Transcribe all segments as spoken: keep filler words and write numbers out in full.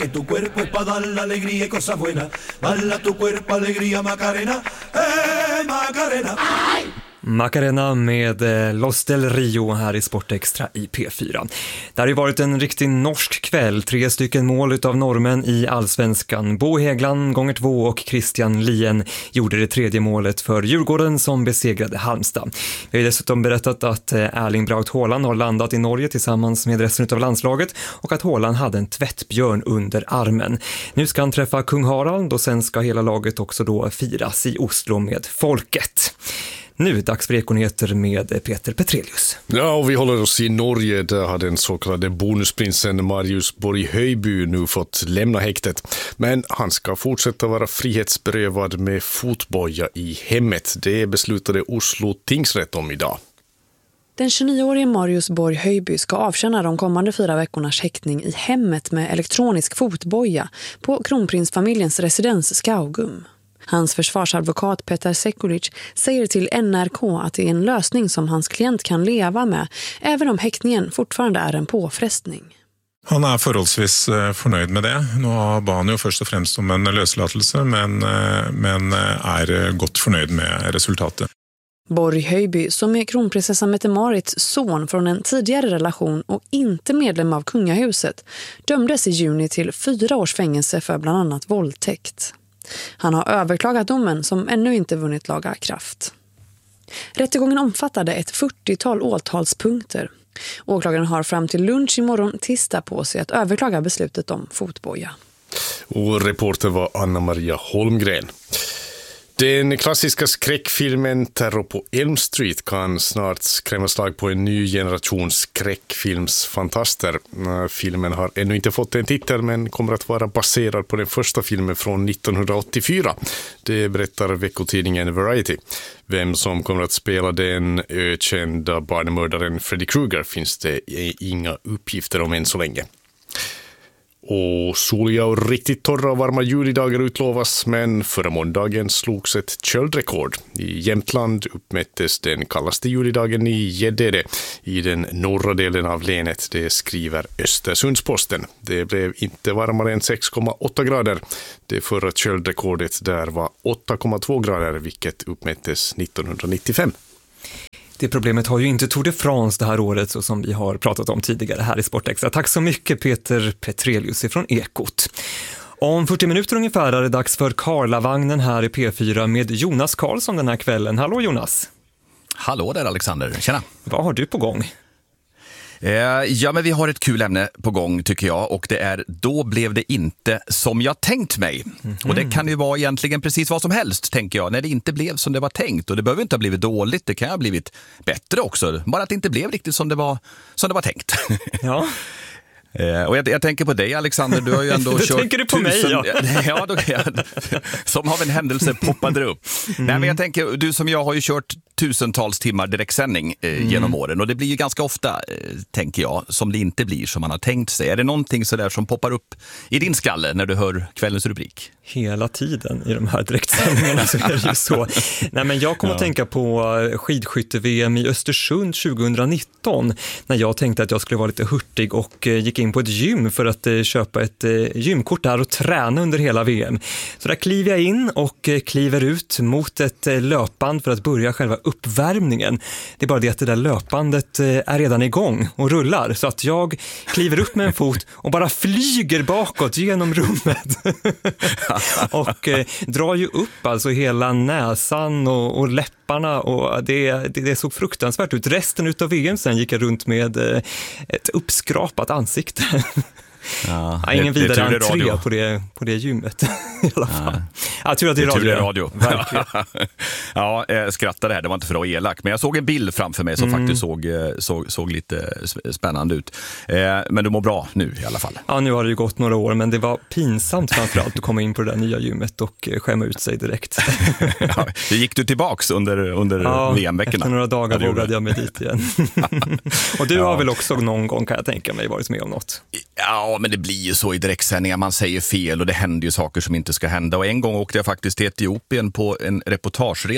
Que tu cuerpo es para dar la alegría y cosas buenas. Bala tu cuerpo, alegría, Macarena. Eh, Macarena. Ay! Macarena med Los del Rio här i Sportextra i P fyra. Det har ju varit en riktig norsk kväll. Tre stycken mål utav normen i allsvenskan. Bo Hägland gånger två och Christian Lien gjorde det tredje målet för Djurgården som besegrade Halmstad. Vi har dessutom berättat att Erling Braut Haaland har landat i Norge tillsammans med resten av landslaget och att Haaland hade en tvättbjörn under armen. Nu ska han träffa kung Harald och sen ska hela laget också då firas i Oslo med folket. Nu är dags för Ekonyheter med Peter Petrelius. Ja, och vi håller oss i Norge. Där har den så kallade bonusprinsen Marius Borg Höjby nu fått lämna häktet. Men han ska fortsätta vara frihetsberövad med fotboja i hemmet. Det beslutade Oslo tingsrätt om idag. Den tjugonioårige Marius Borg Höjby ska avtjäna de kommande fyra veckornas häktning i hemmet med elektronisk fotboja på kronprinsfamiljens residens Skaugum. Hans försvarsadvokat Peter Sekulic säger till N R K att det är en lösning som hans klient kan leva med, även om häktningen fortfarande är en påfrestning. Han är förhållsvis förnöjd med det. Nu bad han ju först och främst om en löslatelse, men, men är gott förnöjd med resultatet. Borg Höjby, som är kronprinsessa Mette-Marits son från en tidigare relation och inte medlem av kungahuset, dömdes i juni till fyra års fängelse för bland annat våldtäkt. Han har överklagat domen som ännu inte vunnit laga kraft. Rättegången omfattade ett fyrtiotal åtalspunkter. Åklagaren har fram till lunch imorgon tisdag på sig att överklaga beslutet om fotboja. Och reporter var Anna-Maria Holmgren. Den klassiska skräckfilmen Terror på Elm Street kan snart skrämma slag på en ny generation skräckfilmsfantaster. Filmen har ännu inte fått en titel men kommer att vara baserad på den första filmen från nittonhundraåttiofyra. Det berättar veckotidningen Variety. Vem som kommer att spela den ökända barnmördaren Freddy Krueger finns det inga uppgifter om än så länge. Och soliga och riktigt torra och varma julidagar utlovas, men förra måndagen slogs ett köldrekord. I Jämtland uppmättes den kallaste julidagen i Gäddede i den norra delen av länet, det skriver Östersundsposten. Det blev inte varmare än sex komma åtta grader. Det förra köldrekordet där var åtta komma två grader, vilket uppmättes nittonhundranittiofem. Det problemet har ju inte Tour de France det här året, så som vi har pratat om tidigare här i Sportextra. Tack så mycket Peter Petrelius från Ekot. Om fyrtio minuter ungefär är det dags för Karlavagnen här i P fyra med Jonas Karlsson den här kvällen. Hallå Jonas! Hallå där Alexander, tjena! Vad har du på gång? Ja, men vi har ett kul ämne på gång tycker jag, och det är Då blev det inte som jag tänkt mig. Mm-hmm. Och det kan ju vara egentligen precis vad som helst, tänker jag, när det inte blev som det var tänkt. Och det behöver inte ha blivit dåligt, det kan ha blivit bättre också. Bara att det inte blev riktigt som det var, som det var tänkt. Ja. Eh, och jag, jag tänker på dig Alexander, du har ju ändå kört tänker du på tusen... mig, ja. Ja, då kan jag... Som av en händelse poppade upp. Mm. Nej, men jag tänker, du som jag har ju kört tusentals timmar direktsändning eh, mm. genom åren, och det blir ju ganska ofta, eh, tänker jag, som det inte blir som man har tänkt sig. Är det någonting sådär som poppar upp i din skalle när du hör kvällens rubrik? Hela tiden i de här direktsändningarna så är det ju så. Nej, men jag kommer ja. att tänka på skidskytte-V M i Östersund tjugonitton när jag tänkte att jag skulle vara lite hurtig och eh, gick in på ett gym för att eh, köpa ett eh, gymkort där och träna under hela V M. Så där kliver jag in och eh, kliver ut mot ett eh, löpband för att börja själva uppvärmningen. Det är bara det att det där löpbandet eh, är redan igång och rullar, så att jag kliver upp med en fot och bara flyger bakåt genom rummet. och eh, drar ju upp alltså hela näsan och, och läpparna, och det, det, det såg fruktansvärt ut. Resten utav V M sen gick jag runt med eh, ett uppskrapat ansikte. Ja, ja, ingen vidare entré på det, på det gymmet i alla fall. Ja. Jag tror att det är radio. Det är radio. Verkligen. Ja, jag skrattade här, det var inte för att vara elak, men jag såg en bild framför mig som mm. faktiskt såg, såg, såg lite spännande ut. Men du mår bra nu i alla fall. Ja, nu har det ju gått några år, men det var pinsamt framförallt att komma in på det där nya gymmet och skämma ut sig direkt. Ja, det gick du tillbaks under, under ja, V M-veckorna? Efter några dagar ja, vågade jag mig dit igen. Och du ja. har väl också någon gång, kan jag tänka mig, varit med om något? Ja, men det blir ju så i direktsändningar, man säger fel och det händer ju saker som inte ska hända. Och en gång åkte jag faktiskt till Etiopien på en reportageresa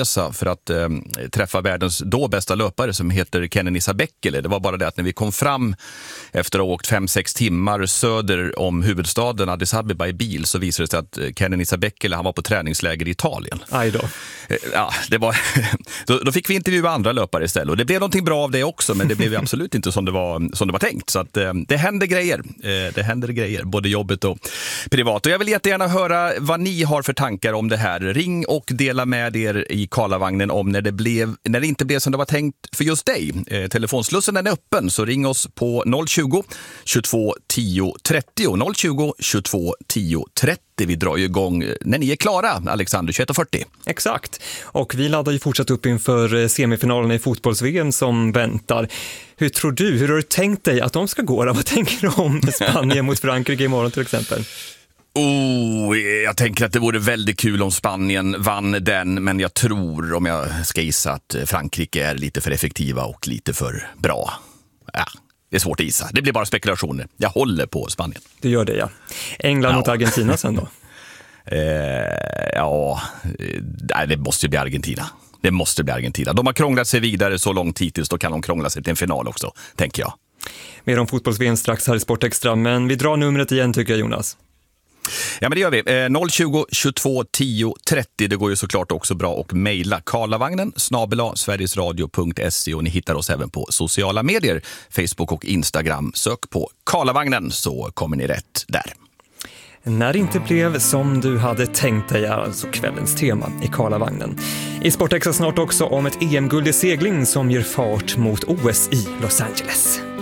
Japan-resa för att eh, träffa världens då bästa löpare som heter Kenenisa Bekele. Det var bara det att när vi kom fram efter att ha åkt fem sex timmar söder om huvudstaden Addis Abeba i bil, så visade det sig att Kenenisa Bekele, han var på träningsläger i Italien. Aj då. Ja, det var, då, då fick vi intervjua andra löpare istället. Och det blev någonting bra av det också, men det blev absolut inte som det var, som det var tänkt. Så att, eh, det händer grejer. Eh, det händer grejer, både jobbet och privat. Och jag vill jättegärna höra vad ni har för tankar om det här. Ring och dela med er i Karlavagnen om när det, blev, när det inte blev som det var tänkt för just dig. Eh, telefonslussen är öppen, så ring oss på noll tjugo, tjugotvå tio trettio. noll tjugo, tjugotvå tio trettio. Vi drar ju igång när ni är klara, Alexander, tjugoett fyrtio. Exakt. Och vi laddar ju fortsatt upp inför semifinalen i fotbolls-V M som väntar. Hur tror du, hur har du tänkt dig att de ska gå? Vad tänker du om Spanien mot Frankrike imorgon till exempel? Oh, jag tänker att det vore väldigt kul om Spanien vann den, men jag tror, om jag ska gissa, att Frankrike är lite för effektiva och lite för bra. Ja. Det är svårt att gissa. Det blir bara spekulationer. Jag håller på Spanien. Du gör det, ja. England ja. mot Argentina sen då? eh, ja, nej, det måste ju bli Argentina. Det måste bli Argentina. De har krånglat sig vidare så långt hittills, då kan de krångla sig till en final också, tänker jag. Mer om fotbolls-V M strax här i Sportextra, men vi drar numret igen tycker jag, Jonas. Ja, men det gör vi. Eh, noll tjugo, tjugotvå tio trettio. Det går ju såklart också bra att mejla Karlavagnen snabel-a sverigesradio punkt se, och ni hittar oss även på sociala medier, Facebook och Instagram. Sök på Karlavagnen så kommer ni rätt där. När det inte blev som du hade tänkt dig är alltså kvällens tema i Karlavagnen. I Sportextra snart också om ett E M-guld i segling som ger fart mot O S i Los Angeles.